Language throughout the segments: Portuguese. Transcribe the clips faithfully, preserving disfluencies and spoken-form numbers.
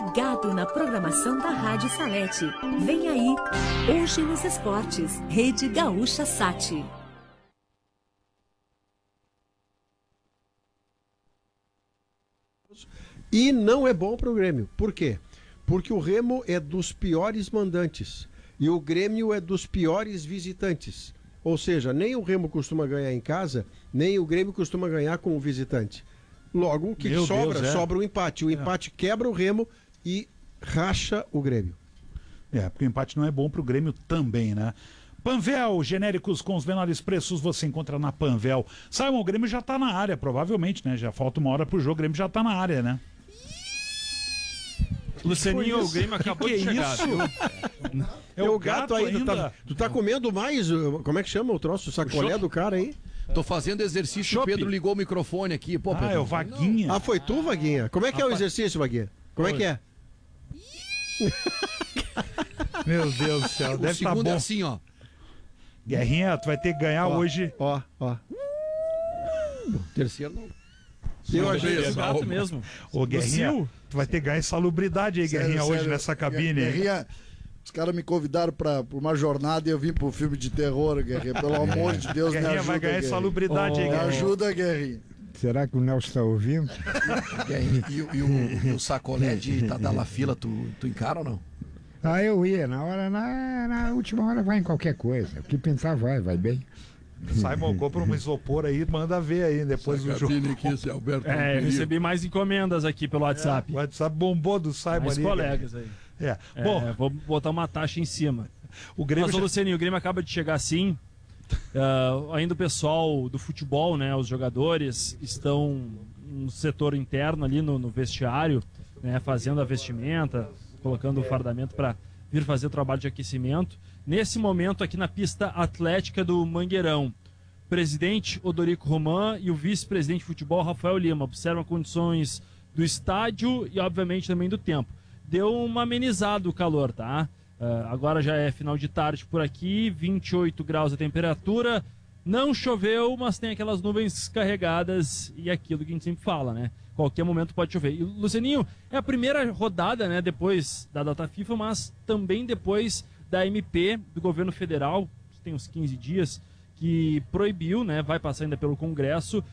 ligado na programação da Rádio Salete. Vem aí, Hoje nos Esportes, Rede Gaúcha Sat. E não é bom para o Grêmio. Por quê? Porque o Remo é dos piores mandantes e o Grêmio é dos piores visitantes. Ou seja, nem o Remo costuma ganhar em casa, nem o Grêmio costuma ganhar com o visitante. Logo, o que Meu sobra? Deus, é. Sobra o empate. O empate é. quebra o Remo e racha o Grêmio. É, porque o empate não é bom pro Grêmio também, né? Panvel, genéricos com os menores preços você encontra na Panvel. Simon, o Grêmio já tá na área, provavelmente, né? Já falta uma hora pro jogo, o Grêmio já tá na área, né? Lucianinho, o Grêmio acabou que de que é chegar. isso? Viu? É o o gato, gato aí, tu ainda. tá, tu tá comendo mais, uh, como é que chama o troço? O sacolé do cara aí? Tô fazendo exercício, o Pedro ligou o microfone aqui. Pô, Ah, Pedro. é o Vaguinha. Ah, foi tu, Vaguinha? Como é que é o exercício, Vaguinha? Como é que é? Meu Deus do céu, O deve estar tá segundo bom. é assim, ó. Guerrinha, tu vai ter que ganhar Ó, hoje. Ó, ó. Terceiro não. Eu É achei o gato mesmo. Ô, Guerrinha, tu vai ter que ganhar insalubridade aí, Sério, Guerrinha, hoje sério. nessa cabine. Guerrinha, os caras me convidaram pra, pra uma jornada e eu vim pro filme de terror, Guerrinha. Pelo amor de Deus, me Guerrinha ajuda, vai ganhar Guerrinha. insalubridade aí, Me Guerrinha. ajuda, Guerrinha. Será que o Nelson está ouvindo? E, e, e, o, e o sacolé de Tadalafila, tu, tu encara ou não? Ah, eu ia. Na hora, na, na última hora vai em qualquer coisa. O que pensar vai, vai bem. Simon, compra um isopor aí, manda ver aí depois do jogo. Aqui, esse Alberto É, eu recebi mais encomendas aqui pelo WhatsApp. O WhatsApp bombou do Simon Mais ali. colegas aí. É. É, Bom, vou botar uma taxa em cima. o Grêmio. Mas, ô já- Lucianinho, o Grêmio acaba de chegar assim. Ah, ainda o pessoal do futebol, né, os jogadores, estão no setor interno ali no, no vestiário, né, fazendo a vestimenta, colocando o fardamento para vir fazer o trabalho de aquecimento. Nesse momento, aqui na pista atlética do Mangueirão, o presidente Odorico Roman e o vice-presidente de futebol Rafael Lima observam condições do estádio e, obviamente, também do tempo. Deu uma amenizada o calor, tá? Uh, agora já é final de tarde por aqui, vinte e oito graus a temperatura. Não choveu, mas tem aquelas nuvens carregadas e aquilo que a gente sempre fala, né? Qualquer momento pode chover. E, Lucianinho, é a primeira rodada, né? Depois da data FIFA, mas também depois da M P do governo federal, tem uns quinze dias, que proibiu, né? Vai passar ainda pelo Congresso,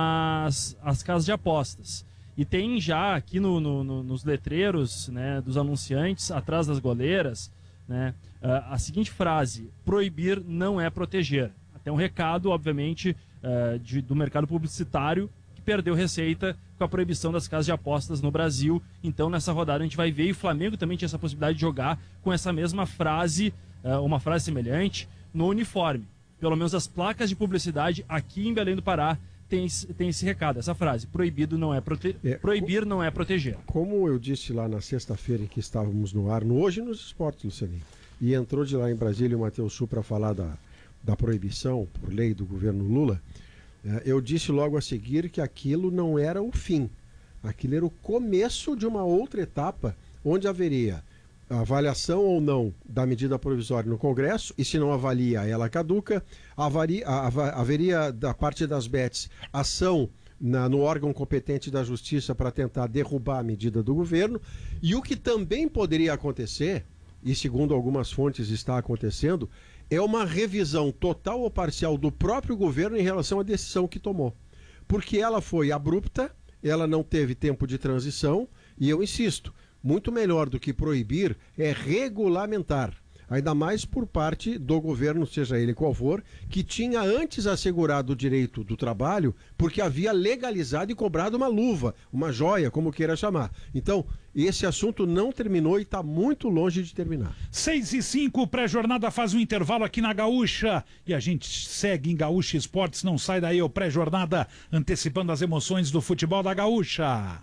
mas as casas de apostas. E tem já aqui no, no, no, nos letreiros, né, dos anunciantes, atrás das goleiras, né, uh, a seguinte frase: proibir não é proteger. Até um recado, obviamente, uh, de, do mercado publicitário, que perdeu receita com a proibição das casas de apostas no Brasil. Então, nessa rodada a gente vai ver, e o Flamengo também tinha essa possibilidade de jogar com essa mesma frase, uh, uma frase semelhante, no uniforme. Pelo menos as placas de publicidade aqui em Belém do Pará Tem, tem esse recado, essa frase: proibido não é prote... É, proibir não é proteger. Como eu disse lá na sexta-feira em que estávamos no ar, no Hoje nos Esportes, Lucianinho, e entrou de lá em Brasília o Matheus Sul para falar da, da proibição por lei do governo Lula, é, eu disse logo a seguir que aquilo não era o fim, aquilo era o começo de uma outra etapa onde haveria a avaliação ou não da medida provisória no Congresso, e se não avalia, ela caduca. Avaria, ava, haveria da parte das Bets ação na, no órgão competente da Justiça para tentar derrubar a medida do governo, e o que também poderia acontecer, e segundo algumas fontes está acontecendo, é uma revisão total ou parcial do próprio governo em relação à decisão que tomou. Porque ela foi abrupta, ela não teve tempo de transição, e eu insisto, muito melhor do que proibir é regulamentar, ainda mais por parte do governo, seja ele qual for, que tinha antes assegurado o direito do trabalho porque havia legalizado e cobrado uma luva, uma joia, como queira chamar. Então, esse assunto não terminou e está muito longe de terminar. seis e cinco, pré-jornada faz um intervalo aqui na Gaúcha e a gente segue em Gaúcha Esportes. Não sai daí, o pré-jornada antecipando as emoções do futebol da Gaúcha.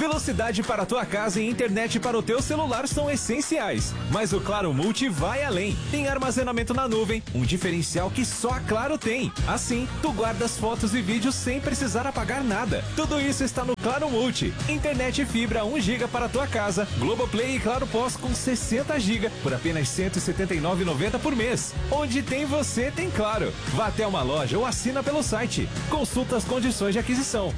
Velocidade para a tua casa e internet para o teu celular são essenciais. Mas o Claro Multi vai além. Tem armazenamento na nuvem, um diferencial que só a Claro tem. Assim, tu guarda as fotos e vídeos sem precisar apagar nada. Tudo isso está no Claro Multi. Internet e fibra um giga para a tua casa, Globoplay e Claro Pós com sessenta gigas por apenas cento e setenta e nove reais e noventa centavos por mês. Onde tem você, tem Claro. Vá até uma loja ou assina pelo site. Consulta as condições de aquisição.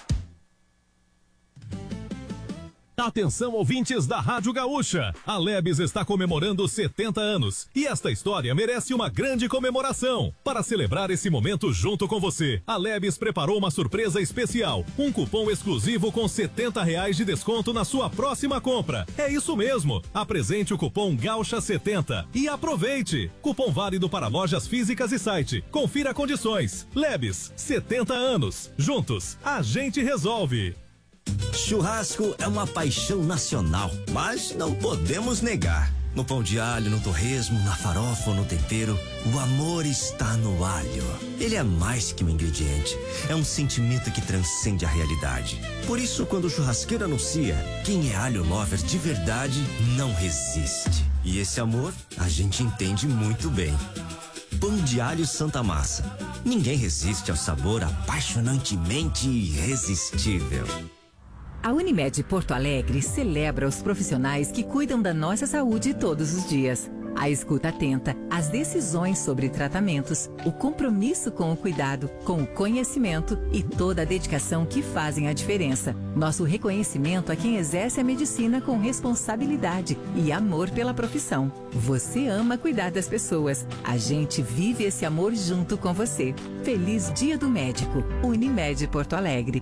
Atenção, ouvintes da Rádio Gaúcha. A Lebes está comemorando setenta anos e esta história merece uma grande comemoração. Para celebrar esse momento junto com você, a Lebes preparou uma surpresa especial, um cupom exclusivo com setenta reais de desconto na sua próxima compra. É isso mesmo. Apresente o cupom Gaúcha setenta e aproveite. Cupom válido para lojas físicas e site. Confira condições. Lebes, setenta anos. Juntos, a gente resolve. Churrasco é uma paixão nacional, mas não podemos negar. No pão de alho, no torresmo, na farofa ou no tempero, o amor está no alho. Ele é mais que um ingrediente, é um sentimento que transcende a realidade. Por isso, quando o churrasqueiro anuncia, quem é alho lover de verdade não resiste. E esse amor a gente entende muito bem. Pão de alho Santa Massa. Ninguém resiste ao sabor apaixonantemente irresistível. A Unimed Porto Alegre celebra os profissionais que cuidam da nossa saúde todos os dias. A escuta atenta, as decisões sobre tratamentos, o compromisso com o cuidado, com o conhecimento e toda a dedicação que fazem a diferença. Nosso reconhecimento a quem exerce a medicina com responsabilidade e amor pela profissão. Você ama cuidar das pessoas. A gente vive esse amor junto com você. Feliz Dia do Médico. Unimed Porto Alegre.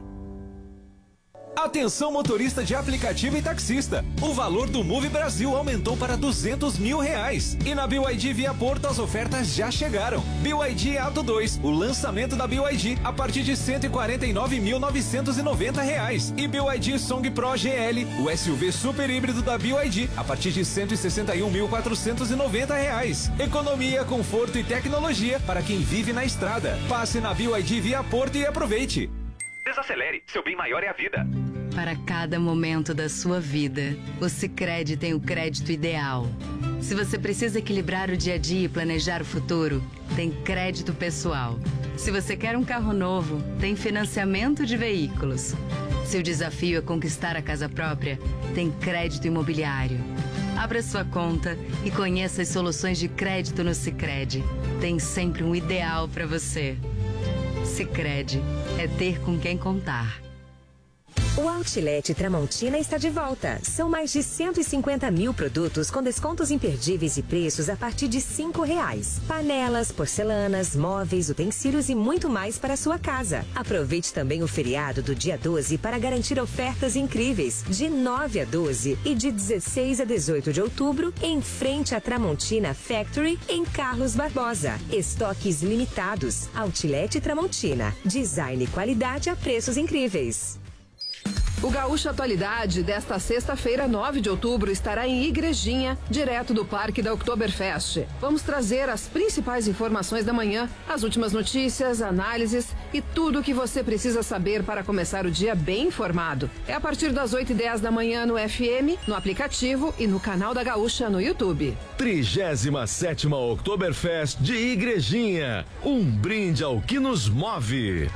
Atenção, motorista de aplicativo e taxista. O valor do Move Brasil aumentou para duzentos mil reais. E na B Y D Via Porto as ofertas já chegaram. B Y D Atto dois, o lançamento da B Y D a partir de cento e quarenta e nove mil novecentos e noventa reais. E B Y D Song Pro G L, o S U V super híbrido da B Y D a partir de cento e sessenta e um mil quatrocentos e noventa reais. Economia, conforto e tecnologia para quem vive na estrada. Passe na B Y D Via Porto e aproveite. Desacelere, seu bem maior é a vida. Para cada momento da sua vida, o Sicredi tem o crédito ideal. Se você precisa equilibrar o dia a dia e planejar o futuro, tem crédito pessoal. Se você quer um carro novo, tem financiamento de veículos. Se o desafio é conquistar a casa própria, tem crédito imobiliário. Abra sua conta e conheça as soluções de crédito no Sicredi. Tem sempre um ideal para você. Sicredi é ter com quem contar. O Outlet Tramontina está de volta. São mais de cento e cinquenta mil produtos com descontos imperdíveis e preços a partir de cinco reais. Panelas, porcelanas, móveis, utensílios e muito mais para a sua casa. Aproveite também o feriado do dia doze para garantir ofertas incríveis. De nove a doze e de dezesseis a dezoito de outubro, em frente à Tramontina Factory, em Carlos Barbosa. Estoques limitados. Outlet Tramontina. Design e qualidade a preços incríveis. O Gaúcho Atualidade desta sexta-feira, nove de outubro, estará em Igrejinha, direto do Parque da Oktoberfest. Vamos trazer as principais informações da manhã, as últimas notícias, análises e tudo o que você precisa saber para começar o dia bem informado. É a partir das oito e dez da manhã no F M, no aplicativo e no canal da Gaúcha no YouTube. trigésima sétima Oktoberfest de Igrejinha. Um brinde ao que nos move.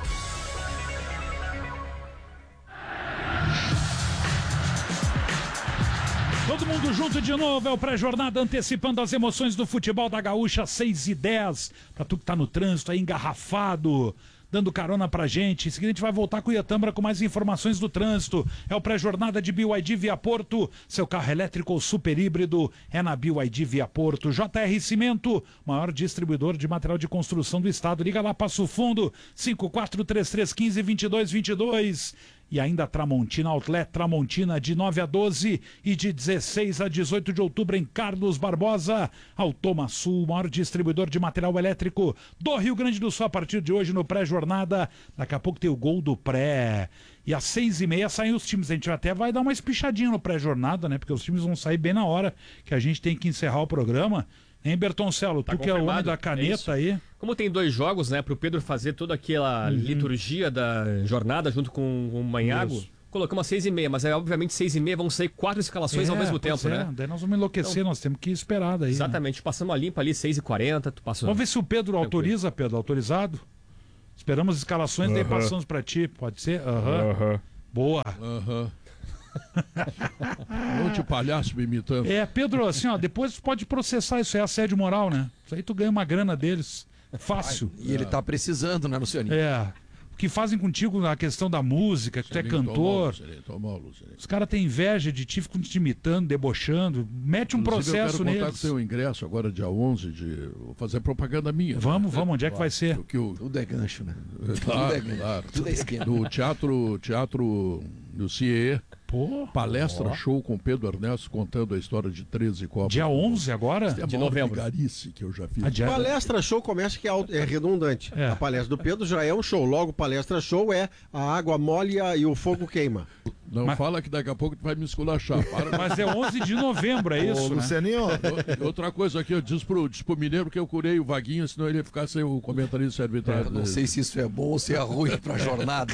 Todo mundo junto de novo, é o pré-jornada antecipando as emoções do futebol da Gaúcha, seis e dez. Pra tu que tá no trânsito aí, engarrafado, dando carona pra gente. Em seguida a gente vai voltar com o Iatambra com mais informações do trânsito. É o pré-jornada de B Y D Via Porto. Seu carro elétrico ou super híbrido é na B Y D Via Porto. J R Cimento, maior distribuidor de material de construção do estado. Liga lá, Passo Fundo, cinco quatro três três um cinco, dois dois dois dois. E ainda Tramontina Outlet Tramontina, de nove a doze e de dezesseis a dezoito de outubro em Carlos Barbosa. Automaçul, maior distribuidor de material elétrico do Rio Grande do Sul, a partir de hoje no pré-jornada. Daqui a pouco tem o gol do pré. E às seis e meia saem os times. A gente até vai dar uma espichadinha no pré-jornada, né? Porque os times vão sair bem na hora que a gente tem que encerrar o programa. Hein, Bertoncello? Tá tu que é o homem da caneta é aí. Como tem dois jogos, né, pro Pedro fazer toda aquela uhum. liturgia da jornada junto com o Manhago, isso. colocamos às seis e meia, mas é, obviamente seis e meia vão sair quatro escalações É, ao mesmo pois tempo, é, né? Daí nós vamos enlouquecer, Então, nós temos que esperar daí. Exatamente, Né? passamos a limpa ali, seis e quarenta, tu passa... Vamos ver se o Pedro Tranquilo. autoriza, Pedro, autorizado? Esperamos as escalações, daí Aham. passamos pra ti, pode ser? Aham. Aham. Boa. Aham. Monte palhaço me imitando. É, Pedro, assim, ó, depois tu pode processar isso, é assédio moral, né? Isso aí tu ganha uma grana deles. Fácil. E ele tá precisando, né, Lucianinho? É. O que fazem contigo na questão da música, que tu é cantor. Os caras têm inveja de ti, ficam te imitando, debochando. Mete um Inclusive, processo eu quero contar neles. com o teu ingresso agora, dia onze, de vou fazer propaganda minha. Vamos, né? vamos, onde é que vai ser? Que o... Tudo é gancho, né? Claro, Tudo é gancho. claro. Tudo é esquema. Do teatro, teatro do C I E. Pô, palestra ó. show com Pedro Ernesto contando a história de treze Copas. Dia onze agora? É a De maior novembro. vigarice que eu já fiz. A palestra show começa que é, auto- é redundante. A palestra do Pedro já é um show. Logo, palestra show é a água mole e a- e o fogo queima. Não Mas- fala que daqui a pouco tu vai me esculachar. Para. Mas é onze de novembro, é isso, Ô, né? Lucianinho, ó, outra coisa aqui, eu disse pro, disse pro Mineiro que eu curei o Vaguinho, senão ele ia ficar sem o comentarista arbitrário. Eu não sei se isso é bom ou se é ruim pra jornada.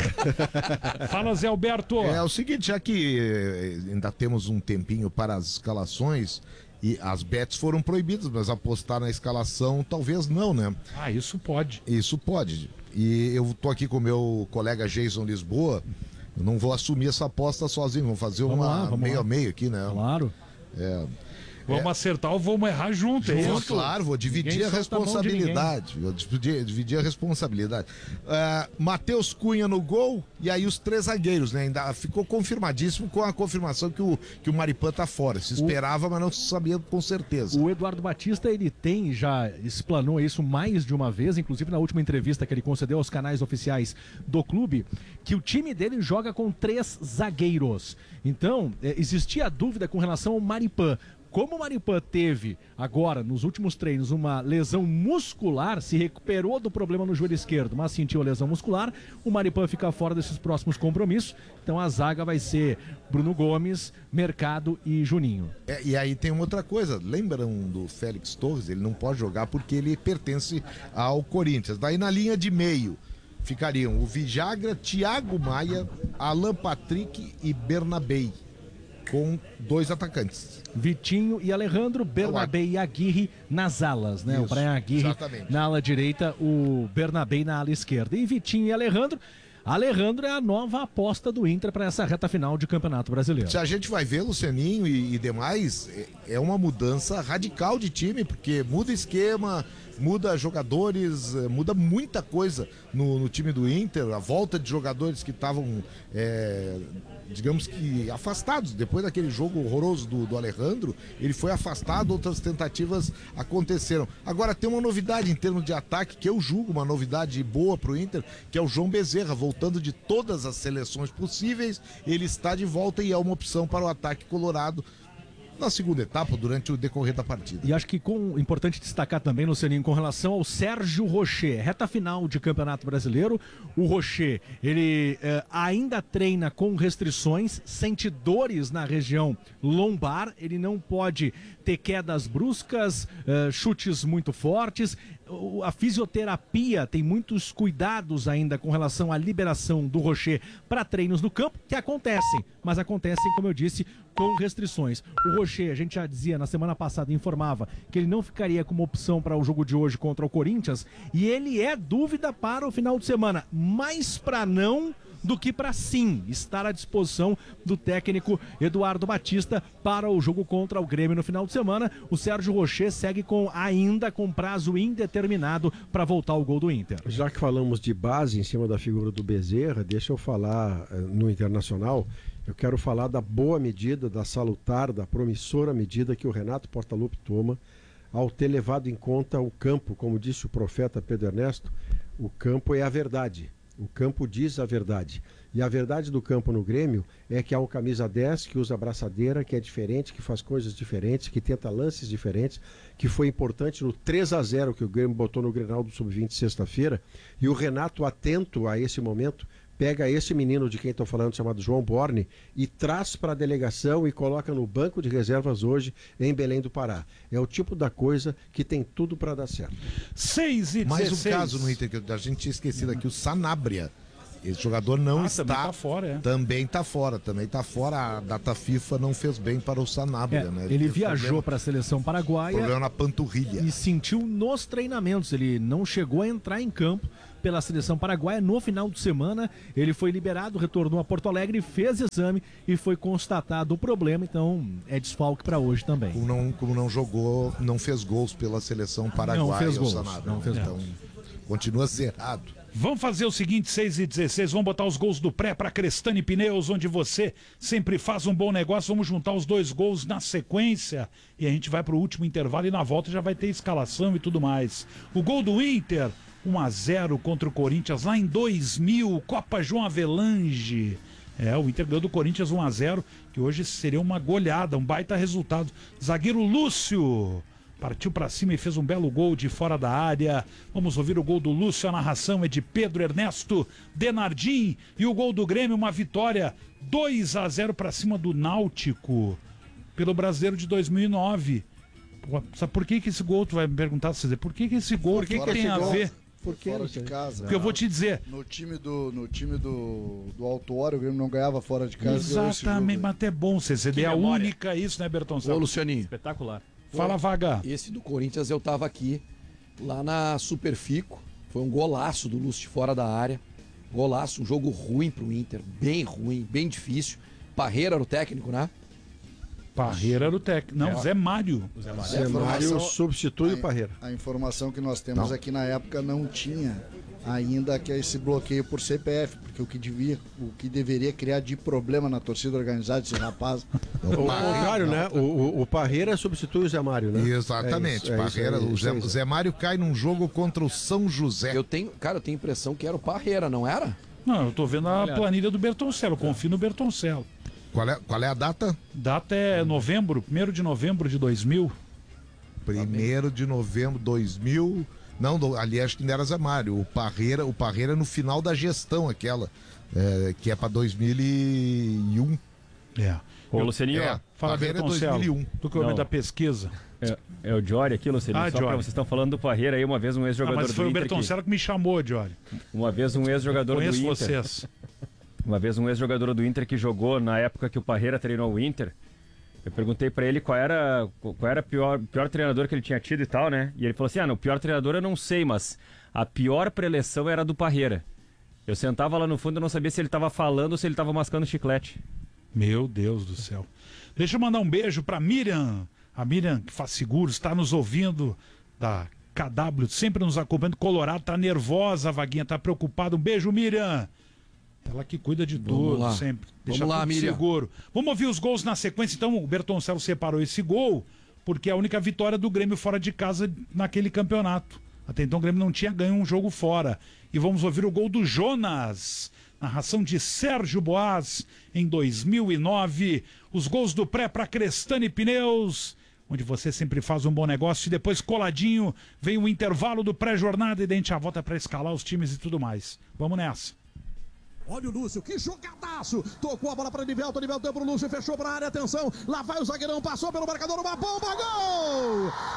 Fala, Zé Alberto. É o seguinte, já que eh, ainda temos um tempinho para as escalações e as bets foram proibidas, mas apostar na escalação talvez não, né? Ah, isso pode. Isso pode. E eu tô aqui com o meu colega Jason Lisboa, eu não vou assumir essa aposta sozinho, vamos fazer Vamos uma lá, vamos meio lá. a meio aqui, né? Claro. É. Vamos acertar ou vamos errar junto, é Vou, isso? claro, vou dividir Ninguém a solta a mão de responsabilidade. Vou dividir, dividir a responsabilidade. Uh, Matheus Cunha no gol e aí os três zagueiros, né? Ainda ficou confirmadíssimo com a confirmação que o, que o Maripan tá fora. Se esperava, mas não se sabia com certeza. O Eduardo Batista, ele tem, já explanou isso mais de uma vez, inclusive na última entrevista que ele concedeu aos canais oficiais do clube, que o time dele joga com três zagueiros. Então, eh, existia dúvida com relação ao Maripan. Como o Maripan teve agora, nos últimos treinos, uma lesão muscular, se recuperou do problema no joelho esquerdo, mas sentiu a lesão muscular, o Maripan fica fora desses próximos compromissos. Então a zaga vai ser Bruno Gomes, Mercado e Juninho. É, e aí tem uma outra coisa, lembram do Félix Torres? Ele não pode jogar porque ele pertence ao Corinthians. Daí na linha de meio ficariam o Vijagra, Thiago Maia, Alan Patrick e Bernabei, com dois atacantes. Vitinho e Alejandro, Bernabé e Aguirre nas alas, né? Isso, o Brian Aguirre exatamente. na ala direita, o Bernabé na ala esquerda. E Vitinho e Alejandro. Alejandro é a nova aposta do Inter para essa reta final de Campeonato Brasileiro. Se a gente vai ver, Lucianinho e, e demais, é, é uma mudança radical de time, porque muda esquema, muda jogadores, eh, muda muita coisa no, no time do Inter, a volta de jogadores que estavam, é, digamos que, afastados. Depois daquele jogo horroroso do, do Alejandro, ele foi afastado, outras tentativas aconteceram. Agora tem uma novidade em termos de ataque, que eu julgo uma novidade boa pro Inter, que é o João Bezerra, voltando de todas as seleções possíveis, ele está de volta e é uma opção para o ataque colorado na segunda etapa, durante o decorrer da partida. E acho que com, importante destacar também, Lucianinho, com relação ao Sérgio Rocher, reta final de Campeonato Brasileiro. O Rocher, ele eh, ainda treina com restrições, sente dores na região lombar, ele não pode ter quedas bruscas, eh, chutes muito fortes. O- A fisioterapia tem muitos cuidados ainda com relação à liberação do Rocher para treinos no campo, que acontecem, mas acontecem, como eu disse, com restrições. O Rocher, a gente já dizia na semana passada, informava que ele não ficaria como opção para o jogo de hoje contra o Corinthians, e ele é dúvida para o final de semana, mais para não do que para sim estar à disposição do técnico Eduardo Batista para o jogo contra o Grêmio no final de semana. O Sérgio Rocher segue com ainda com prazo indeterminado para voltar ao gol do Inter. Já que falamos de base em cima da figura do Bezerra, deixa eu falar eh, no Internacional. Eu quero falar da boa medida, da salutar, da promissora medida que o Renato Portaluppi toma ao ter levado em conta o campo. Como disse o profeta Pedro Ernesto, o campo é a verdade. O campo diz a verdade. E a verdade do campo no Grêmio é que há um camisa dez que usa abraçadeira, que é diferente, que faz coisas diferentes, que tenta lances diferentes, que foi importante no três a zero que o Grêmio botou no Grenal do sub vinte sexta-feira. E o Renato, atento a esse momento, pega esse menino de quem estou falando, chamado João Borne, e traz para a delegação e coloca no banco de reservas hoje em Belém do Pará. É o tipo da coisa que tem tudo para dar certo. seis e Mais um dezesseis. caso no Inter que a gente tinha esquecido aqui, o Sanabria. esse jogador não Ah, está. também tá fora, é. Também tá fora, também tá fora. A data FIFA não fez bem para o Sanabria, É, né? ele teve viajou problema- para a seleção paraguaia. Problema na panturrilha. E sentiu nos treinamentos. Ele não chegou a entrar em campo pela seleção paraguaia. No final de semana, ele foi liberado, retornou a Porto Alegre, fez exame e foi constatado o problema. Então, é desfalque para hoje também. Como não, como não jogou, não fez gols pela seleção paraguaia. Não fez o gols, Sanabria, não fez então, continua zerado. Vamos fazer o seguinte, seis e dezesseis, vamos botar os gols do pré para Crestani Pneus, onde você sempre faz um bom negócio. Vamos juntar os dois gols na sequência e a gente vai para o último intervalo e na volta já vai ter escalação e tudo mais. O gol do Inter, um a zero contra o Corinthians lá em dois mil, Copa João Avelange. É, o Inter ganhou do Corinthians um a zero, que hoje seria uma goleada, um baita resultado. Zagueiro Lúcio partiu pra cima e fez um belo gol de fora da área. Vamos ouvir o gol do Lúcio, a narração é de Pedro Ernesto Denardim. E o gol do Grêmio, uma vitória dois a zero pra cima do Náutico, pelo Brasileiro de dois mil e nove. Pô, sabe por que que esse gol, tu vai me perguntar, César, por que que esse gol, o que que tem a ver? Por que fora de casa? Porque eu vou te dizer. No time do, no time do, do Autuário, o Grêmio não ganhava fora de casa. Exatamente, mas até bom, César. É a memória. única isso, né, Berton? Ô, Lucianinho. Espetacular. Fala, Vaga. Esse do Corinthians eu tava aqui, lá na Superfico. Foi um golaço do Lúcio de fora da área. Golaço, um jogo ruim pro Inter. Bem ruim, bem difícil. Parreira era o técnico, né? Parreira era o técnico. Não, É. Zé Mário. Zé Zé Mário substitui o Parreira. A informação que nós temos Não. aqui na época não tinha ainda que é esse bloqueio por C P F, porque o que devia, o que deveria criar de problema na torcida organizada esse rapaz. O contrário, né? O, o, o Parreira substitui o Zé Mário, né? Exatamente. É isso, é Parreira, isso aí, o isso aí, Zé, Zé. Zé Mário cai num jogo contra o São José. Eu tenho, cara, eu tenho a impressão que era o Parreira, não era? Não, eu tô vendo a Olha. planilha do Bertoncello, confio no Bertoncello. Qual é, qual é a data? Data é novembro, primeiro de novembro de dois mil. Primeiro de novembro de dois mil. Não, do, ali acho que ainda era Zé Mário. O Parreira, o Parreira no final da gestão, aquela, é, que é pra dois mil e um. É. Ô, Lucianinho, é, ó. Fala, Parreira é Bertoncello. dois mil e um. Tu que é o homem Não. da pesquisa. É, é o Jory aqui, Lucianinho. Ah, Só pra Jory. vocês estão falando do Parreira aí, uma vez um Ah, ex-jogador mas foi do o Inter Bertoncello que... me chamou, Jory. Uma vez um ex-jogador do Conheço Inter. vocês. Uma vez um ex-jogador do Inter que jogou na época que o Parreira treinou o Inter. Eu perguntei pra ele qual era qual era o pior, pior treinador que ele tinha tido e tal, né? E ele falou assim: ah, não, o pior treinador eu não sei, mas a pior preleção era do Parreira. Eu sentava lá no fundo e não sabia se ele tava falando ou se ele tava mascando chiclete. Meu Deus do céu. Deixa eu mandar um beijo pra Miriam. A Miriam, que faz seguros, está nos ouvindo da K W, sempre nos acompanhando. Colorado, tá nervosa, a Vaguinha, tá preocupada. Um beijo, Miriam. Ela que cuida de Vamos tudo, lá. sempre. Vamos Deixa lá, tudo Miriam. seguro. Vamos ouvir os gols na sequência. Então, o Bertoncello separou esse gol, porque é a única vitória do Grêmio fora de casa naquele campeonato. Até então, o Grêmio não tinha ganho um jogo fora. E vamos ouvir o gol do Jonas. Narração de Sérgio Boaz em dois mil e nove. Os gols do pré para Crestani Pneus, onde você sempre faz um bom negócio. E depois, coladinho, vem o intervalo do pré-jornada e daí a gente já volta para escalar os times e tudo mais. Vamos nessa. Olha o Lúcio, que jogadaço! Tocou a bola para Nivelton, Nivelton pro Lúcio, fechou para a área, atenção, lá vai o zagueirão, passou pelo marcador, uma bomba, gol!